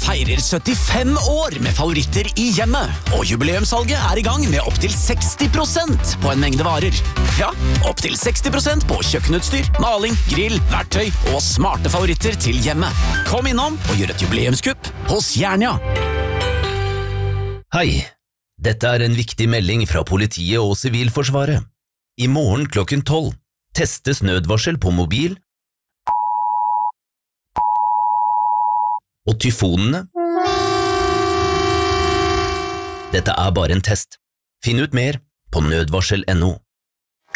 feirer 75 år med favoritter i hjemmet, og jubileumssalget er i gang med opp til 60% på en mengde varer. Ja, opp til 60% på kjøkkenutstyr, maling, grill, verktøy og smarte favoritter til hjemmet. Kom innom og gjør et jubileumskupp hos Jernia. Hei, dette er en viktig melding fra politiet og Sivilforsvaret. I morgen klokken 12 testes nødvarsel på mobil og tyfonene. Dette er bare en test. Finn ut mer på nødvarsel.no.